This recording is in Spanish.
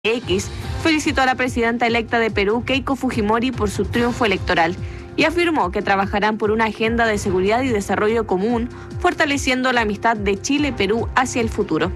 X felicitó a la presidenta electa de Perú, Keiko Fujimori, por su triunfo electoral y afirmó que trabajarán por una agenda de seguridad y desarrollo común, fortaleciendo la amistad de Chile y Perú hacia el futuro.